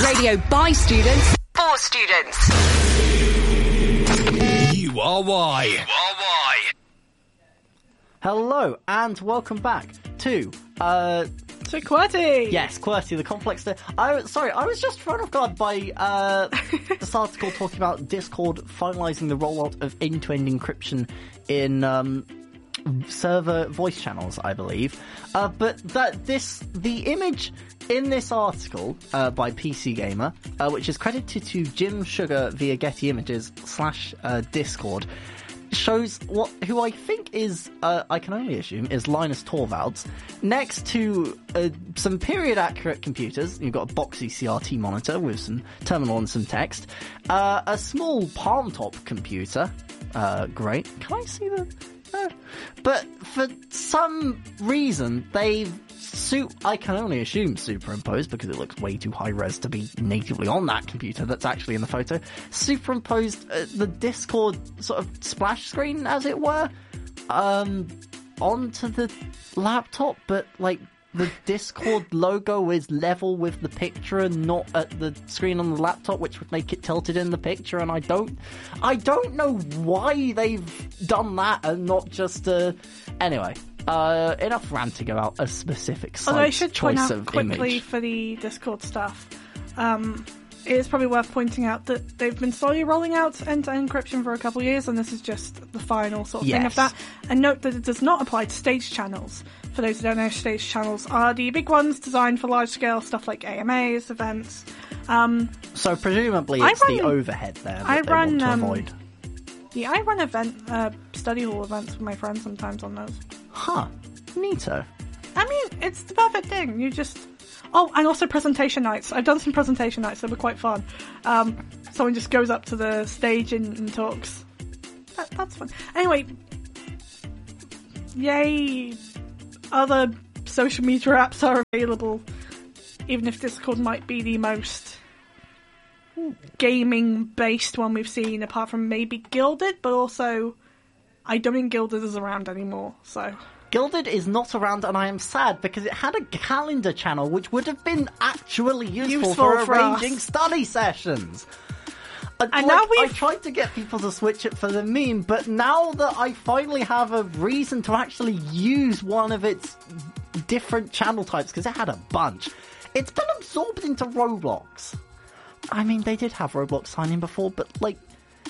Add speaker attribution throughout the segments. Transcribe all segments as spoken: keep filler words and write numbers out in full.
Speaker 1: Radio by students, for students.
Speaker 2: You are why. You are why.
Speaker 3: Hello, and welcome back to, uh...
Speaker 4: To QWERTY!
Speaker 3: Yes, QWERTY, the complex... Th- I Sorry, I was just thrown off guard by, uh, this article talking about Discord finalising the rollout of end-to-end encryption in, um... server voice channels, I believe. Uh, but that this, the image in this article, uh, by P C Gamer, uh, which is credited to Jim Sugar via Getty Images slash, uh, Discord, shows what, who I think is, uh, I can only assume, is Linus Torvalds, next to, uh, some period-accurate computers. You've got a boxy C R T monitor with some terminal and some text, uh, a small palm-top computer, uh, great. Can I see the... Uh, but for some reason, they've su- I can only assume superimposed, because it looks way too high res to be natively on that computer that's actually in the photo, superimposed uh, the Discord sort of splash screen, as it were, um, onto the laptop, but like the Discord logo is level with the picture and not at the screen on the laptop, which would make it tilted in the picture, and I don't I don't know why they've done that and not just uh anyway, uh enough ranting about a specific site's
Speaker 4: Although I should
Speaker 3: choice
Speaker 4: point out
Speaker 3: of
Speaker 4: quickly
Speaker 3: image.
Speaker 4: For the Discord stuff, um it is probably worth pointing out that they've been slowly rolling out end-to-end encryption for a couple of years, and this is just the final sort of
Speaker 3: yes.
Speaker 4: thing of that. And note that it does not apply to stage channels. For those who don't know, stage channels are the big ones designed for large-scale stuff like A M As, events. Um,
Speaker 3: so presumably
Speaker 4: I
Speaker 3: it's
Speaker 4: run,
Speaker 3: the overhead there that
Speaker 4: I
Speaker 3: they
Speaker 4: run,
Speaker 3: want to
Speaker 4: um,
Speaker 3: avoid.
Speaker 4: Yeah, I run event, uh, study hall events with my friends sometimes on those.
Speaker 3: Huh. Neato.
Speaker 4: I mean, it's the perfect thing. You just... Oh, and also presentation nights. I've done some presentation nights that were quite fun. Um, someone just goes up to the stage and, and talks. That, that's fun. Anyway, yay, other social media apps are available, even if Discord might be the most gaming-based one we've seen, apart from maybe Guilded, but also I don't think Guilded is around anymore, so...
Speaker 3: Guilded is not around, and I am sad because it had a calendar channel which would have been actually useful,
Speaker 4: Useful
Speaker 3: for,
Speaker 4: for
Speaker 3: arranging
Speaker 4: us.
Speaker 3: study sessions. And
Speaker 4: And
Speaker 3: like,
Speaker 4: now
Speaker 3: I
Speaker 4: we've-
Speaker 3: tried to get people to switch it for the meme, but now that I finally have a reason to actually use one of its different channel types, because it had a bunch, it's been absorbed into Roblox. I mean, they did have Roblox sign-in before, but like,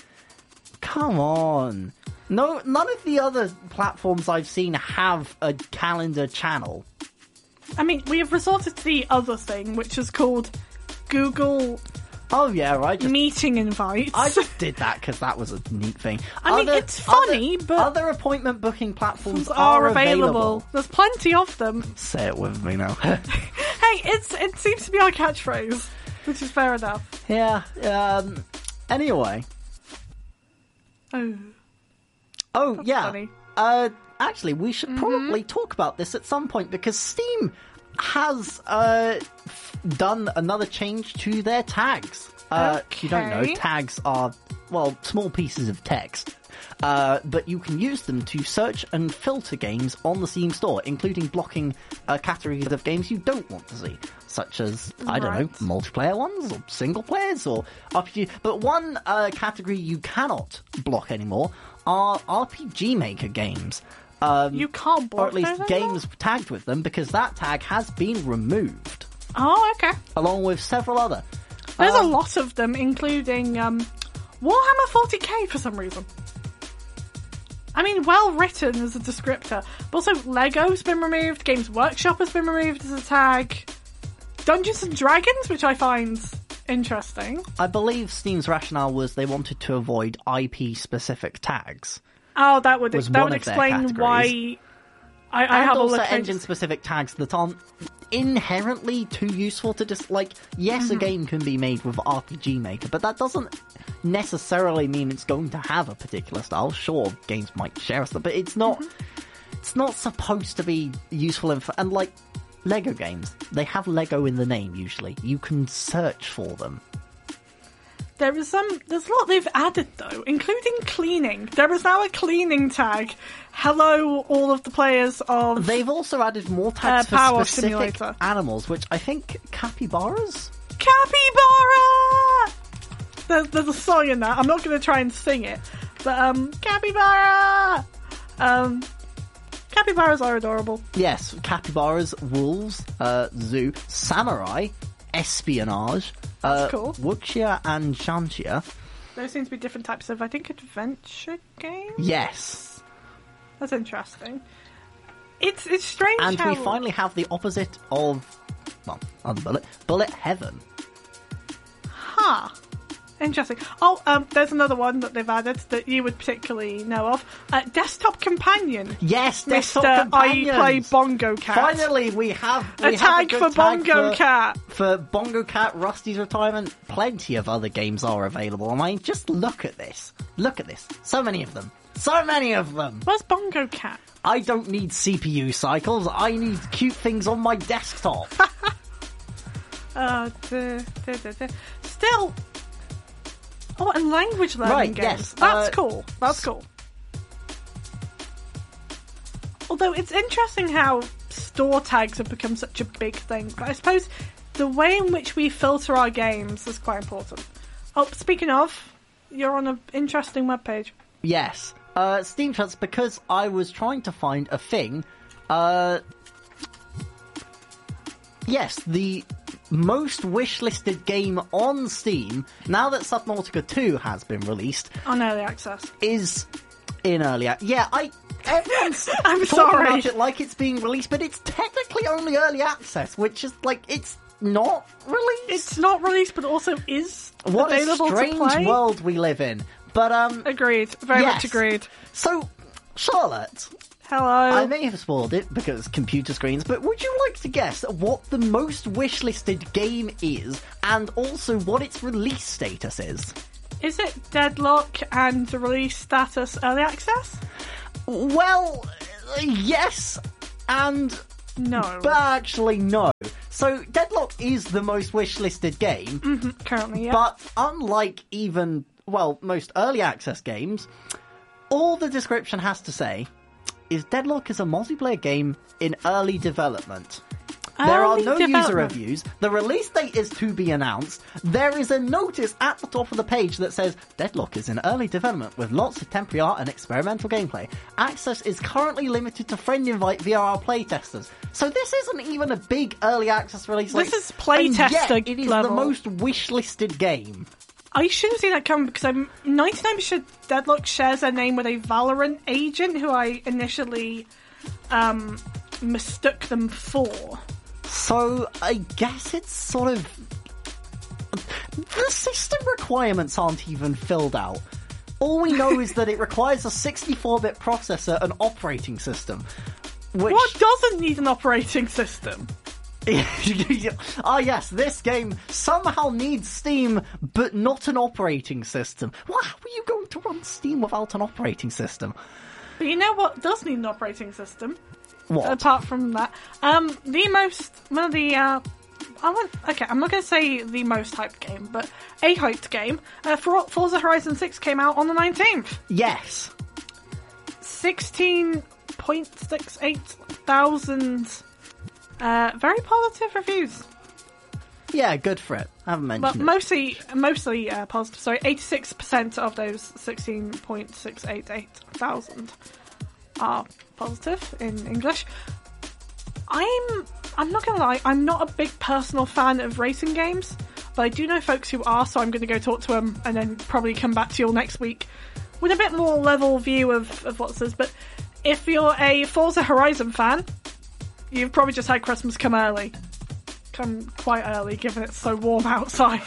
Speaker 3: come on. No, none of the other platforms I've seen have a calendar channel.
Speaker 4: I mean, we have resorted to the other thing, which is called Google
Speaker 3: Oh yeah, right. Just,
Speaker 4: Meeting Invites.
Speaker 3: I just did that because that was a neat thing.
Speaker 4: I mean,
Speaker 3: Other-
Speaker 4: it's funny,
Speaker 3: other,
Speaker 4: but-
Speaker 3: other appointment booking platforms
Speaker 4: are
Speaker 3: are
Speaker 4: available.
Speaker 3: available.
Speaker 4: There's plenty of them.
Speaker 3: Say it with me now.
Speaker 4: Hey, it's it seems to be our catchphrase, which is fair enough.
Speaker 3: yeah. Um. Anyway.
Speaker 4: Oh,
Speaker 3: Oh
Speaker 4: That's
Speaker 3: yeah.
Speaker 4: funny.
Speaker 3: Uh. Actually, we should probably talk about this at some point because Steam has uh f- done another change to their tags. Uh, if you don't know,
Speaker 4: Okay.
Speaker 3: tags are, well, small pieces of text. Uh, but you can use them to search and filter games on the Steam store, including blocking uh, categories of games you don't want to see, such as, I don't know,
Speaker 4: Right.
Speaker 3: multiplayer ones, or single players, or R P G. But one uh, category you cannot block anymore are R P G Maker games. Um,
Speaker 4: you can't block
Speaker 3: or at least
Speaker 4: those
Speaker 3: games
Speaker 4: anymore?
Speaker 3: tagged with them, because that tag has been removed,
Speaker 4: Oh, okay.
Speaker 3: along with several other.
Speaker 4: There's
Speaker 3: Um,
Speaker 4: a lot of them, including um, Warhammer forty K for some reason. I mean, well written as a descriptor, but also Lego's been removed, Games Workshop has been removed as a tag, Dungeons and Dragons, which I find interesting.
Speaker 3: I believe Steam's rationale was they wanted to avoid I P-specific tags.
Speaker 4: Oh, that would
Speaker 3: Was
Speaker 4: that
Speaker 3: one
Speaker 4: would
Speaker 3: of their
Speaker 4: explain
Speaker 3: categories.
Speaker 4: why I, I
Speaker 3: and
Speaker 4: have a
Speaker 3: also
Speaker 4: look at
Speaker 3: engine-specific tags that aren't inherently too useful to just, like, yes,
Speaker 4: Mm-hmm.
Speaker 3: a game can be made with R P G Maker, but that doesn't necessarily mean it's going to have a particular style. Sure, games might share stuff, but it's not,
Speaker 4: Mm-hmm.
Speaker 3: it's not supposed to be useful info. And, like, Lego games, they have Lego in the name, usually. You can search for them.
Speaker 4: There is some. There's a lot they've added though, including cleaning. There is now a cleaning tag. Hello, all of the players of.
Speaker 3: They've also added more tags
Speaker 4: Uh,
Speaker 3: for
Speaker 4: Power
Speaker 3: specific
Speaker 4: Simulator.
Speaker 3: animals, which I think capybaras?
Speaker 4: there's, there's a song in that. I'm not going to try and sing it, but um, capybara. Um, capybaras are adorable.
Speaker 3: Yes, capybaras, wolves, uh, zoo, samurai, espionage, uh,
Speaker 4: That's cool.
Speaker 3: wuxia and shanxia.
Speaker 4: Those seem to be different types of, I think, adventure games.
Speaker 3: Yes.
Speaker 4: That's interesting. It's it's strange
Speaker 3: And
Speaker 4: how...
Speaker 3: we finally have the opposite of, well, other bullet, bullet heaven.
Speaker 4: Huh. Interesting. Oh, um, there's another one that they've added that you would particularly know of. Uh, Desktop Companion.
Speaker 3: Yes,
Speaker 4: Mister
Speaker 3: desktop
Speaker 4: I
Speaker 3: companions.
Speaker 4: play Bongo Cat.
Speaker 3: Finally, we have we
Speaker 4: A
Speaker 3: have
Speaker 4: tag
Speaker 3: good
Speaker 4: for
Speaker 3: tag
Speaker 4: Bongo
Speaker 3: for,
Speaker 4: Cat.
Speaker 3: For Bongo Cat, Rusty's Retirement, plenty of other games are available. I mean, just look at this. Look at this. So many of them. So many of them.
Speaker 4: Where's Bongo Cat?
Speaker 3: I don't need C P U cycles. I need cute things on my desktop.
Speaker 4: Uh, duh, duh, duh, duh. Still... Oh, and language learning
Speaker 3: Right,
Speaker 4: games.
Speaker 3: yes,
Speaker 4: That's
Speaker 3: uh,
Speaker 4: cool. That's cool. Although it's interesting how store tags have become such a big thing. But I suppose the way in which we filter our games is quite important. Oh, speaking of, you're on an interesting webpage.
Speaker 3: Yes. Uh, Steam Charts, because I was trying to find a thing. Uh, yes, the most wishlisted game on Steam, now that Subnautica two has been released,
Speaker 4: On early access.
Speaker 3: is in early access. Yeah, I... Everyone's
Speaker 4: I'm
Speaker 3: talking
Speaker 4: sorry.
Speaker 3: about it like it's being released, but it's technically only early access, which is, like, it's not released.
Speaker 4: It's not released, but also is
Speaker 3: What a
Speaker 4: available to
Speaker 3: strange
Speaker 4: play.
Speaker 3: world we live in. But, um...
Speaker 4: Agreed. Very
Speaker 3: yes.
Speaker 4: much agreed.
Speaker 3: So, Charlotte...
Speaker 4: Hello.
Speaker 3: I may have spoiled it because computer screens, but would you like to guess what the most wishlisted game is, and also what its release status is?
Speaker 4: Is it Deadlock and the release status early access?
Speaker 3: Well, uh, yes, and...
Speaker 4: No.
Speaker 3: But actually, no. So, Deadlock is the most wishlisted game,
Speaker 4: Mm-hmm. Currently, yeah.
Speaker 3: but unlike even, well, most early access games, all the description has to say is Deadlock is a multiplayer game in early development. There are
Speaker 4: Early
Speaker 3: no user
Speaker 4: development.
Speaker 3: reviews. The release date is to be announced. There is a notice at the top of the page that says Deadlock is in early development with lots of temporary art and experimental gameplay. Access is currently limited to friend invite via our playtesters. So this isn't even a big early access release.
Speaker 4: This
Speaker 3: like,
Speaker 4: is playtester
Speaker 3: and yet it is
Speaker 4: level.
Speaker 3: the most wishlisted game.
Speaker 4: I should have seen that coming because I'm ninety-nine percent Deadlock shares their name with a Valorant agent who I initially um, mistook them for.
Speaker 3: So I guess it's sort of... The system requirements aren't even filled out. All we know is that it requires a sixty-four bit processor and operating system. Which...
Speaker 4: What doesn't need an operating system?
Speaker 3: Ah yes, this game somehow needs Steam, but not an operating system. Well, how are you going to run Steam without an operating system?
Speaker 4: But you know what does need an operating system?
Speaker 3: What?
Speaker 4: Apart from that, um, the most one of the uh, I want okay, I'm not going to say the most hyped game, but a hyped game. Uh, For- Forza Horizon six came out on the nineteenth.
Speaker 3: Yes.
Speaker 4: Sixteen point six eight thousand. Uh, very positive reviews.
Speaker 3: Yeah, good for it. I haven't
Speaker 4: But
Speaker 3: mentioned it.
Speaker 4: mostly, mostly uh, positive. Sorry, eighty-six percent of those sixteen point six eight eight thousand are positive in English. I'm, I'm not gonna lie, I'm not a big personal fan of racing games, but I do know folks who are, so I'm going to go talk to them and then probably come back to you all next week with a bit more level view of, of what this is. But if you're a Forza Horizon fan, you've probably just had Christmas come early. Come quite early, given it's so warm outside.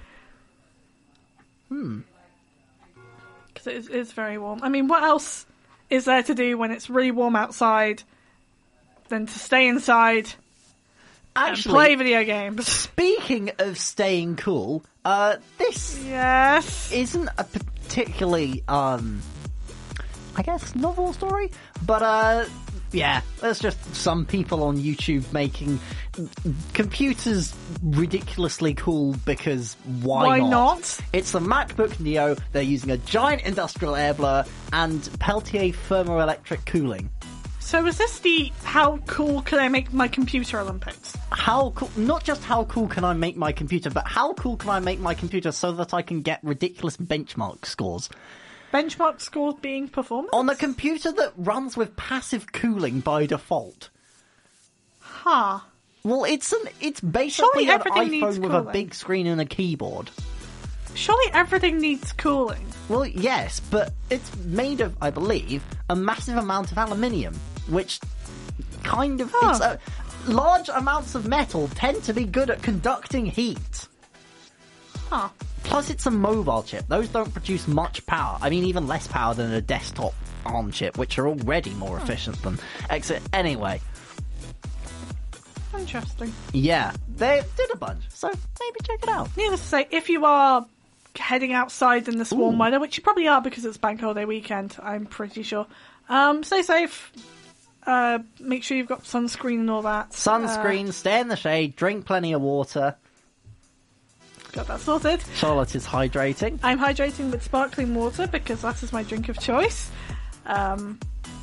Speaker 3: Hmm.
Speaker 4: Because it is, it is very warm. I mean, what else is there to do when it's really warm outside than to stay inside
Speaker 3: Actually,
Speaker 4: and play video games?
Speaker 3: speaking of staying cool, uh, this
Speaker 4: Yes.
Speaker 3: isn't a particularly, um, I guess, novel story, but, uh, yeah, there's just some people on YouTube making computers ridiculously cool because why,
Speaker 4: Why
Speaker 3: not?
Speaker 4: not?
Speaker 3: It's a MacBook Neo, they're using a giant industrial air blur and Peltier thermoelectric cooling.
Speaker 4: So is this the how cool can I make my computer Olympics?
Speaker 3: How cool, not just how cool can I make my computer, but how cool can I make my computer so that I can get ridiculous benchmark scores?
Speaker 4: Benchmark scores being performance?
Speaker 3: On a computer that runs with passive cooling by default.
Speaker 4: Huh.
Speaker 3: Well, it's an it's basically
Speaker 4: Surely
Speaker 3: an
Speaker 4: everything needs
Speaker 3: iPhone with a
Speaker 4: cooling.
Speaker 3: big screen and a keyboard.
Speaker 4: Surely everything needs cooling.
Speaker 3: Well, yes, but it's made of, I believe, a massive amount of aluminium, which kind of...
Speaker 4: Huh.
Speaker 3: It's a, large amounts of metal tend to be good at conducting heat.
Speaker 4: Huh.
Speaker 3: Plus, it's a mobile chip. Those don't produce much power. I mean, even less power than a desktop ARM chip, which are already more efficient than Exit. Anyway,
Speaker 4: Interesting.
Speaker 3: yeah, they did a bunch, so maybe check it out.
Speaker 4: Needless to say, if you are heading outside in this warm
Speaker 3: Ooh.
Speaker 4: weather, which you probably are because it's bank holiday weekend, I'm pretty sure, um, stay safe. Uh, make sure you've got sunscreen and all that.
Speaker 3: Sunscreen, stay in the shade, drink plenty of water.
Speaker 4: Uh, got that sorted.
Speaker 3: Charlotte is hydrating.
Speaker 4: I'm hydrating with sparkling water because that is my drink of choice. Um,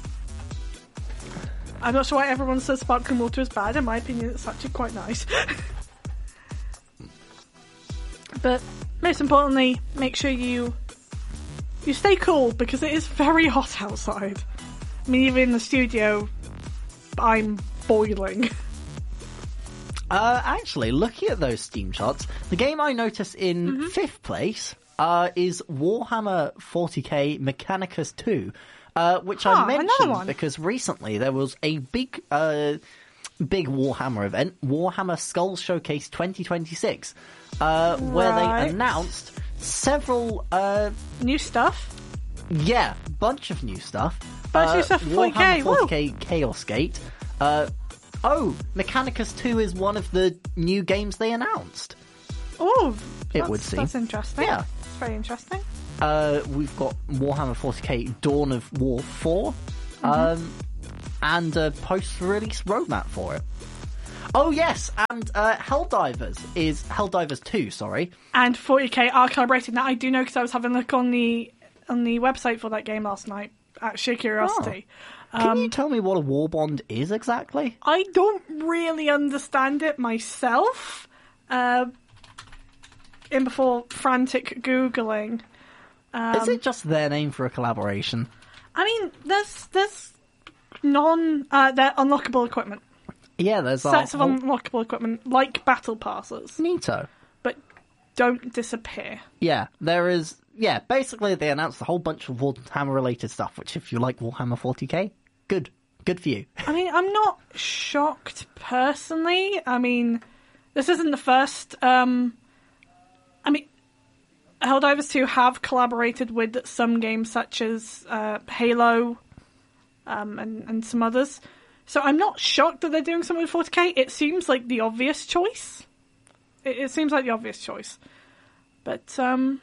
Speaker 4: I'm not sure why everyone says sparkling water is bad. In my opinion, it's actually quite nice. But most importantly, make sure you you stay cool because it is very hot outside. I mean, even in the studio, I'm boiling.
Speaker 3: Uh, actually, looking at those Steam charts, the game I notice in
Speaker 4: Mm-hmm.
Speaker 3: fifth place uh, is Warhammer forty K Mechanicus two, uh, which
Speaker 4: Huh,
Speaker 3: I
Speaker 4: another
Speaker 3: mentioned
Speaker 4: one.
Speaker 3: because recently there was a big, uh, big Warhammer event, Warhammer Skull Showcase twenty twenty-six, uh, where
Speaker 4: Right.
Speaker 3: they announced several, uh,
Speaker 4: New stuff.
Speaker 3: yeah, bunch of new stuff.
Speaker 4: Bunch of
Speaker 3: uh,
Speaker 4: new stuff for forty K,
Speaker 3: Warhammer
Speaker 4: woo.
Speaker 3: forty K Chaos Gate. Uh, oh, Mechanicus two is one of the new games they announced.
Speaker 4: Oh,
Speaker 3: It
Speaker 4: that's,
Speaker 3: would seem.
Speaker 4: That's interesting.
Speaker 3: Yeah.
Speaker 4: It's very interesting.
Speaker 3: Uh, we've got Warhammer forty K Dawn of War four,
Speaker 4: Mm-hmm.
Speaker 3: um, and a post-release roadmap for it. Oh yes, and uh, Helldivers is Helldivers two. Sorry,
Speaker 4: And forty K are collaborating. That I do know because I was having a look on the on the website for that game last night. At sheer curiosity.
Speaker 3: can
Speaker 4: Um,
Speaker 3: you tell me what a war bond is exactly?
Speaker 4: I don't really understand it myself. Uh, in before frantic googling, um,
Speaker 3: is it just their name for a collaboration?
Speaker 4: I mean, there's there's non uh, they're unlockable equipment,
Speaker 3: Yeah, there's
Speaker 4: sets
Speaker 3: a
Speaker 4: of
Speaker 3: whole...
Speaker 4: unlockable equipment like battle passes,
Speaker 3: Neato.
Speaker 4: but don't disappear.
Speaker 3: Yeah, there is. Yeah, basically they announced a whole bunch of Warhammer related stuff. Which, if you like Warhammer forty K, good, good for you.
Speaker 4: I mean, I'm not shocked personally. I mean, this isn't the first. Um, I mean, Helldivers two have collaborated with some games such as uh, Halo um, and, and some others. So I'm not shocked that they're doing something with forty K. It seems like the obvious choice. It, it seems like the obvious choice. But, um...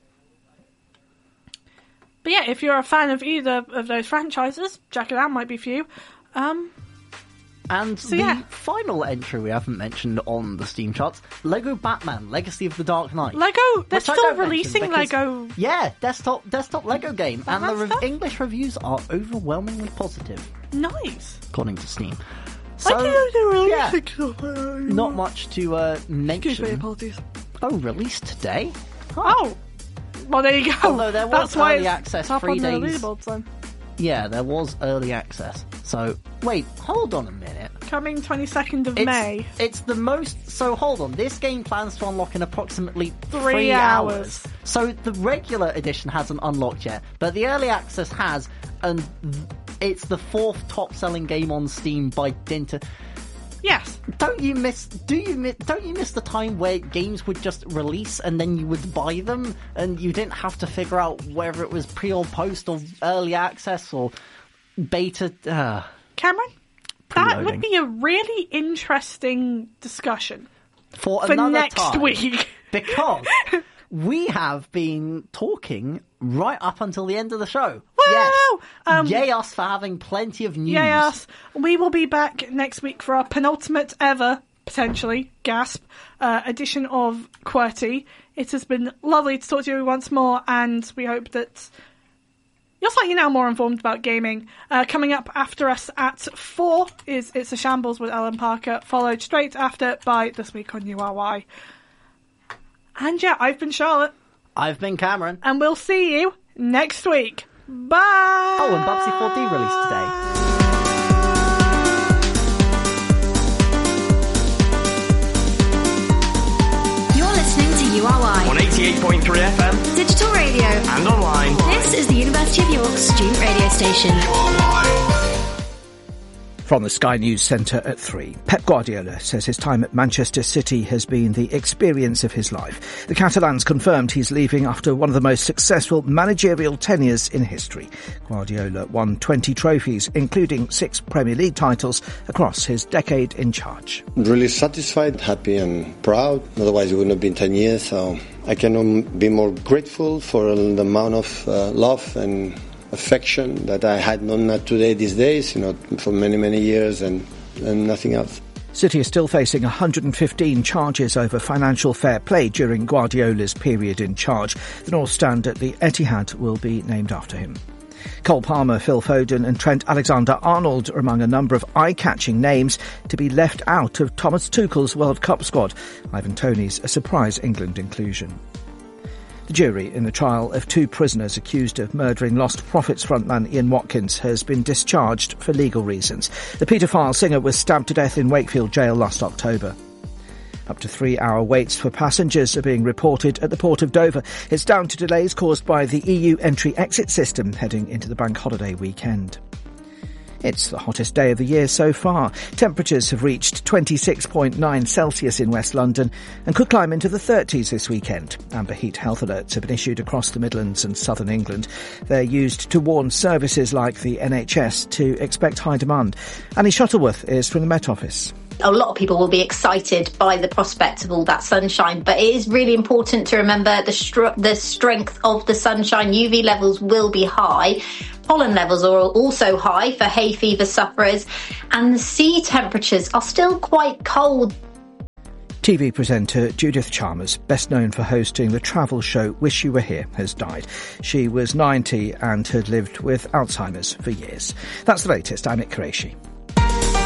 Speaker 4: But yeah, if you're a fan of either of those franchises, check it out, might be for you. Um,
Speaker 3: And
Speaker 4: So,
Speaker 3: the
Speaker 4: yeah.
Speaker 3: final entry we haven't mentioned on the Steam charts, Lego Batman: Legacy of the Dark Knight.
Speaker 4: Lego, they're
Speaker 3: Which I
Speaker 4: still
Speaker 3: don't mention
Speaker 4: releasing
Speaker 3: because-
Speaker 4: Lego.
Speaker 3: Yeah, desktop desktop Lego game, and the
Speaker 4: Batman
Speaker 3: rev-
Speaker 4: stuff?
Speaker 3: English reviews are overwhelmingly positive,
Speaker 4: Nice.
Speaker 3: according to Steam. So,
Speaker 4: I didn't know they were
Speaker 3: yeah,
Speaker 4: releasing.
Speaker 3: not much to uh,
Speaker 4: Excuse me,
Speaker 3: mention.
Speaker 4: apologies.
Speaker 3: Oh, released today?
Speaker 4: Oh, well, there you go.
Speaker 3: Although there was
Speaker 4: That's why
Speaker 3: early
Speaker 4: it's
Speaker 3: access
Speaker 4: top
Speaker 3: three
Speaker 4: on the
Speaker 3: days.
Speaker 4: leaderboards then.
Speaker 3: Yeah, there was early access. So, wait, hold on a minute.
Speaker 4: Coming twenty-second of
Speaker 3: It's,
Speaker 4: May.
Speaker 3: it's the most. So hold on. This game plans to unlock in approximately three,
Speaker 4: Three
Speaker 3: hours.
Speaker 4: hours.
Speaker 3: So the regular edition hasn't unlocked yet, but the early access has, and th- it's the fourth top-selling game on Steam by dint of.
Speaker 4: Yes.
Speaker 3: Don't you miss? Do you miss? Don't you miss the time where games would just release and then you would buy them, and you didn't have to figure out whether it was pre or post or early access or beta? Uh,
Speaker 4: Cameron, that
Speaker 3: Preloading.
Speaker 4: would be a really interesting discussion
Speaker 3: for,
Speaker 4: for
Speaker 3: another
Speaker 4: next
Speaker 3: time.
Speaker 4: week.
Speaker 3: Because we have been talking right up until the end of the show.
Speaker 4: Woo!
Speaker 3: Yes.
Speaker 4: Um,
Speaker 3: Yay us for having plenty of news.
Speaker 4: Yes, we will be back next week for our penultimate ever, potentially, gasp, uh, edition of QWERTY. It has been lovely to talk to you once more, and we hope that you're slightly now more informed about gaming. Uh, coming up after us at four is It's a Shambles with Alan Parker, followed straight after by This Week on U R Y. And yeah, I've been Charlotte.
Speaker 3: I've been Cameron.
Speaker 4: And we'll see you next week. Bye!
Speaker 3: Oh, and Bubsy four D released today.
Speaker 1: U R Y
Speaker 2: on eighty-eight point three F M,
Speaker 1: digital radio,
Speaker 2: and online.
Speaker 1: This is the University of York student radio station.
Speaker 5: From the Sky News Centre at three, Pep Guardiola says his time at Manchester City has been the experience of his life. The Catalans confirmed he's leaving after one of the most successful managerial tenures in history. Guardiola won twenty trophies, including six Premier League titles across his decade in charge.
Speaker 6: Really satisfied, happy and proud. Otherwise it wouldn't have been ten years. So I cannot be more grateful for the amount of uh, love and affection that I had not today these days, you know, for many, many years and, and nothing else.
Speaker 5: City is still facing one hundred fifteen charges over financial fair play during Guardiola's period in charge. The North Stand at the Etihad will be named after him. Cole Palmer, Phil Foden and Trent Alexander-Arnold are among a number of eye-catching names to be left out of Thomas Tuchel's World Cup squad. Ivan Toney's a surprise England inclusion. The jury in the trial of two prisoners accused of murdering Lost Prophets frontman Ian Watkins has been discharged for legal reasons. The paedophile singer was stabbed to death in Wakefield jail last October. Up to three-hour waits for passengers are being reported at the port of Dover. It's down to delays caused by the E U entry-exit system heading into the bank holiday weekend. It's the hottest day of the year so far. Temperatures have reached twenty-six point nine Celsius in West London and could climb into the thirties this weekend. Amber heat health alerts have been issued across the Midlands and southern England. They're used to warn services like the N H S to expect high demand. Annie Shuttleworth is from the Met Office.
Speaker 7: A lot of people will be excited by the prospect of all that sunshine, but it is really important to remember the, str- the strength of the sunshine. U V levels will be high. Pollen levels are also high for hay fever sufferers, and the sea temperatures are still quite cold.
Speaker 5: T V presenter Judith Chalmers, best known for hosting the travel show Wish You Were Here, has died. She was ninety and had lived with Alzheimer's for years. That's the latest. I'm Nick Qureshi.